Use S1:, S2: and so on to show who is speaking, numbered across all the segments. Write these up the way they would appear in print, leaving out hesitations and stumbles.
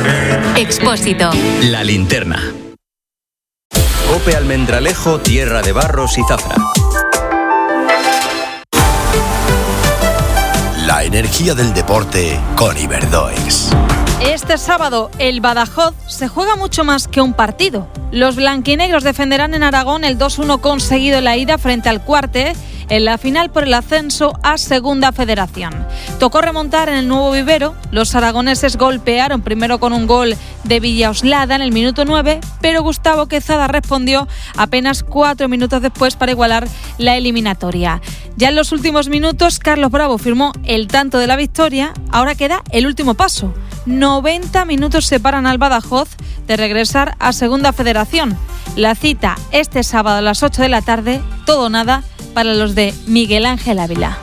S1: Expósito.
S2: La linterna. Cope Almendralejo, tierra de barros y zafra.
S3: La energía del deporte con Iberdoex.
S4: Este sábado, el Badajoz se juega mucho más que un partido. Los blanquinegros defenderán en Aragón el 2-1 conseguido en la ida frente al Cuarte en la final por el ascenso a Segunda Federación. Tocó remontar en el Nuevo Vivero. Los aragoneses golpearon primero con un gol de Villaoslada en el minuto 9, pero Gustavo Quezada respondió apenas 4 minutos después para igualar la eliminatoria. Ya en los últimos minutos, Carlos Bravo firmó el tanto de la victoria. Ahora queda el último paso. 90 minutos separan al Badajoz de regresar a Segunda Federación. La cita este sábado a las 8 de la tarde, todo o nada, para los de Miguel Ángel Ávila.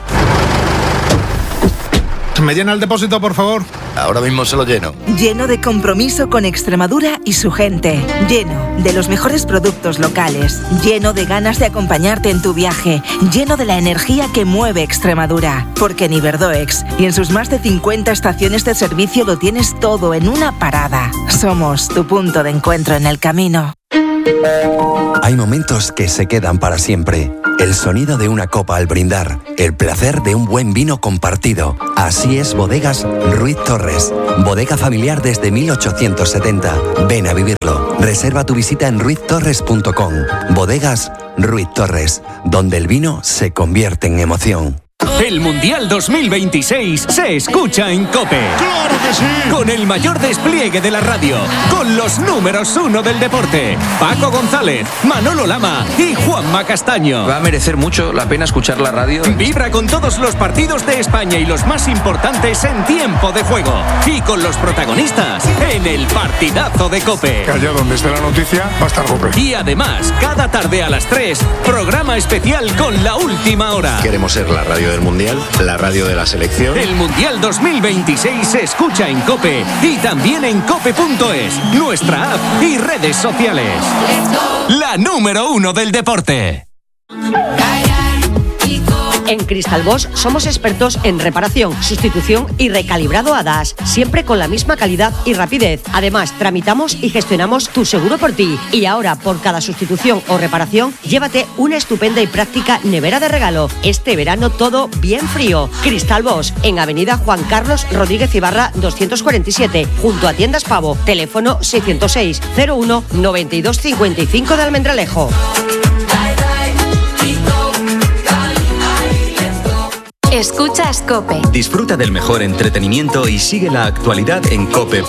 S5: ¿Me llena el depósito, por favor?
S3: Ahora mismo se lo lleno.
S6: Lleno de compromiso con Extremadura y su gente. Lleno de los mejores productos locales. Lleno de ganas de acompañarte en tu viaje. Lleno de la energía que mueve Extremadura. Porque en Iberdoex y en sus más de 50 estaciones de servicio lo tienes todo en una parada. Somos tu punto de encuentro en el camino.
S7: Hay momentos que se quedan para siempre. El sonido de una copa al brindar, el placer de un buen vino compartido. Así es Bodegas Ruiz Torres. Bodega familiar desde 1870. Ven a vivirlo. Reserva tu visita en ruiztorres.com. Bodegas Ruiz Torres, donde el vino se convierte en emoción.
S8: El Mundial 2026 se escucha en COPE.
S5: ¡Claro que sí!
S8: Con el mayor despliegue de la radio, con los números 1 del deporte, Paco González, Manolo Lama y Juanma Castaño.
S9: Va a merecer mucho la pena escuchar la radio.
S8: Vibra con todos los partidos de España y los más importantes en tiempo de juego. Y con los protagonistas en el partidazo de COPE.
S5: Allá donde esté la noticia, va a estar COPE.
S8: Y además, cada tarde a las 3, programa especial con La Última Hora.
S10: Queremos ser la radio del Mundial, la radio de la selección.
S8: El Mundial 2026 se escucha en COPE y también en cope.es, nuestra app y redes sociales. La número 1 del deporte.
S11: En Cristal Bosch somos expertos en reparación, sustitución y recalibrado HADAS, siempre con la misma calidad y rapidez. Además, tramitamos y gestionamos tu seguro por ti. Y ahora, por cada sustitución o reparación, llévate una estupenda y práctica nevera de regalo. Este verano todo bien frío. Cristal Bosch, en Avenida Juan Carlos Rodríguez Ibarra 247, junto a Tiendas Pavo. Teléfono 606 01 92 55 de Almendralejo.
S1: Escuchas COPE.
S2: Disfruta del mejor entretenimiento y sigue la actualidad en cope.es.